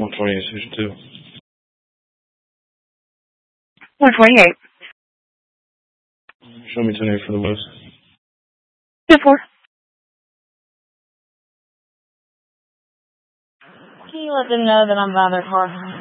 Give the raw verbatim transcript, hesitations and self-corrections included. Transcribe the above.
one twenty-eight, Station two. one twenty-eight. Show me ten eight for the west. two four. Can you let them know that I'm by their car?